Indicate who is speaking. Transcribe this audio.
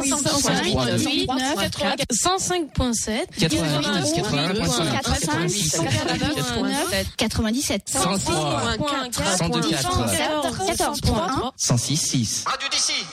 Speaker 1: 105.7,
Speaker 2: 97.
Speaker 1: 103, 104,
Speaker 2: 106.1.
Speaker 1: 106.6.
Speaker 3: Radio d'ici.